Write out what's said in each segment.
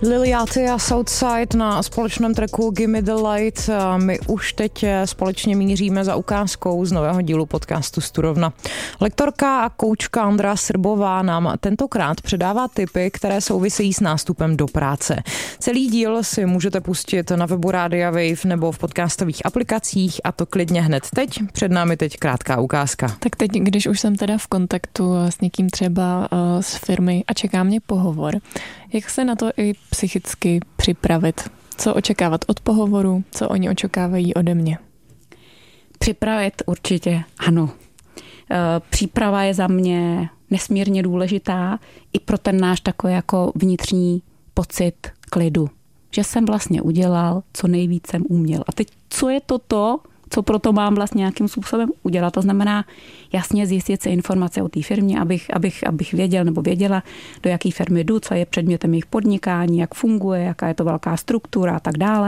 Lil Yachty a Southside na společném tracku Gimme the Light. My už teď společně míříme za ukázkou z nového dílu podcastu Studovna. Lektorka a koučka Andrea Srbová nám tentokrát předává tipy, které souvisejí s nástupem do práce. Celý díl si můžete pustit na webu Rádia Wave nebo v podcastových aplikacích, a to klidně hned teď. Před námi teď krátká ukázka. Tak teď, když už jsem teda v kontaktu s někým třeba z firmy a čeká mě pohovor, jak se na to i psychicky připravit? Co očekávat od pohovoru? Co oni očekávají ode mě? Připravit určitě ano. Příprava je za mě nesmírně důležitá i pro ten náš takový jako vnitřní pocit klidu. Že jsem vlastně udělal, co nejvíc jsem uměl. A teď, co je to, co proto mám vlastně nějakým způsobem udělat? To znamená jasně zjistit si informace o té firmě, abych věděl nebo věděla, do jaké firmy jdu, co je předmětem jejich podnikání, jak funguje, jaká je to velká struktura a tak dále.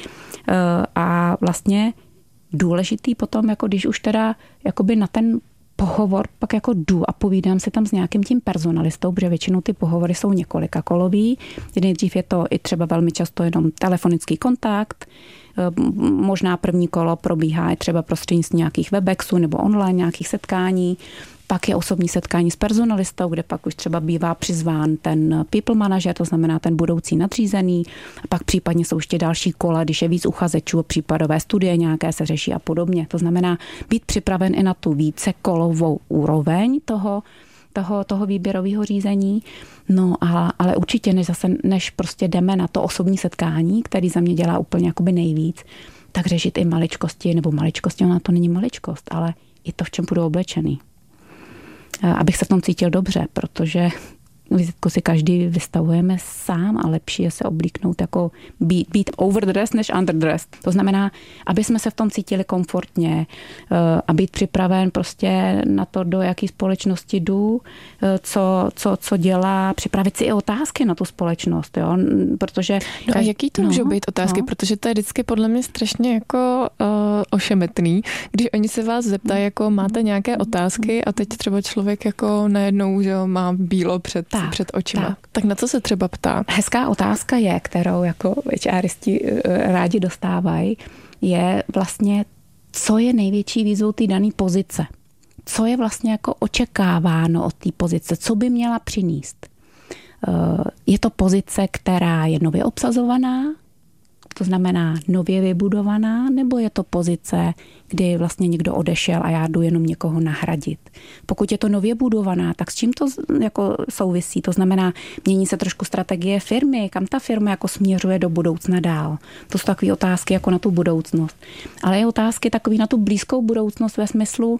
A vlastně důležitý potom, jako když už teda jakoby na ten pohovor pak jako jdu a povídám si tam s nějakým tím personalistou, protože většinou ty pohovory jsou několikakolový. Nejdřív je to i třeba velmi často jenom telefonický kontakt, možná první kolo probíhá i třeba prostřednictvím nějakých Webexů nebo online nějakých setkání. Pak je osobní setkání s personalistou, kde pak už třeba bývá přizván ten people manager, to znamená ten budoucí nadřízený. A pak případně jsou ještě další kola, když je víc uchazečů, případové studie nějaké se řeší a podobně. To znamená být připraven i na tu vícekolovou úroveň toho výběrového řízení. No ale určitě než prostě jdeme na to osobní setkání, který za mě dělá úplně jakoby nejvíc, tak řešit i maličkosti, nebo maličkosti, ona to není maličkost, ale i to, v čem budu oblečený. Abych se v tom cítil dobře, protože vizitku si každý vystavujeme sám a lepší je se oblíknout jako být overdressed než underdressed. To znamená, aby jsme se v tom cítili komfortně a být připraven prostě na to, do jaký společnosti jdu, co dělá, připravit si i otázky na tu společnost, jo, protože... No a jaký to můžou být otázky, protože to je vždycky podle mě strašně jako ošemetný, když oni se vás zeptají, jako máte nějaké otázky a teď třeba člověk jako najednou, že má bílo před očima. Tak na co se třeba ptá? Hezká otázka je, kterou jako HRisti rádi dostávají, je vlastně, co je největší výzvou té dané pozice. Co je vlastně jako očekáváno od té pozice, co by měla přinést. Je to pozice, která je nově obsazovaná, to znamená nově vybudovaná, nebo je to pozice, kdy vlastně někdo odešel a já jdu jenom někoho nahradit. Pokud je to nově budovaná, tak s čím to jako souvisí? To znamená, mění se trošku strategie firmy, kam ta firma jako směřuje do budoucna dál. To jsou takové otázky jako na tu budoucnost. Ale je otázky takový na tu blízkou budoucnost ve smyslu,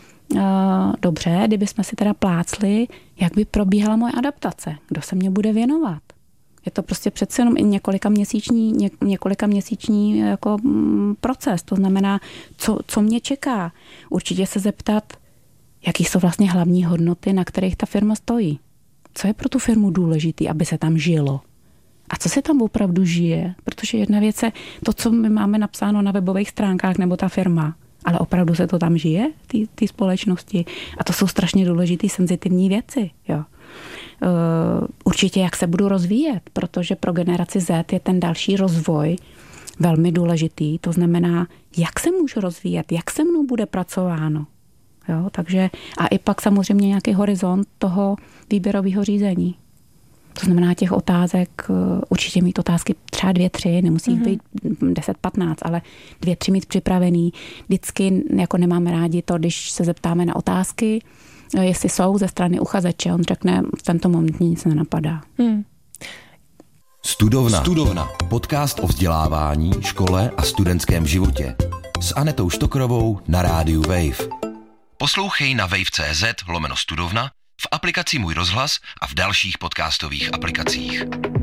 dobře, kdybychom si teda plácli, jak by probíhala moje adaptace, kdo se mě bude věnovat. Je to prostě přece jenom i několika měsíční jako proces. To znamená, co mě čeká. Určitě se zeptat, jaký jsou vlastně hlavní hodnoty, na kterých ta firma stojí. Co je pro tu firmu důležitý, aby se tam žilo. A co se tam opravdu žije? Protože jedna věc je to, co my máme napsáno na webových stránkách nebo ta firma. Ale opravdu se to tam žije, ty společnosti. A to jsou strašně důležitý senzitivní věci. Jo. Určitě, jak se budu rozvíjet, protože pro generaci Z je ten další rozvoj velmi důležitý. To znamená, jak se můžu rozvíjet, jak se mnou bude pracováno. Jo, takže a i pak samozřejmě nějaký horizont toho výběrového řízení. To znamená těch otázek, určitě mít otázky třeba 2, 3, nemusí jich být 10, 15, ale 2, 3 mít připravený. Vždycky jako nemáme rádi to, když se zeptáme na otázky, jestli jsou ze strany uchazeče. On řekne, v tento moment nic nenapadá. Studovna. Podcast o vzdělávání, škole a studentském životě. S Anetou Štokrovou na rádiu Wave. Poslouchej na wave.cz/studovna, v aplikaci Můj rozhlas a v dalších podcastových aplikacích.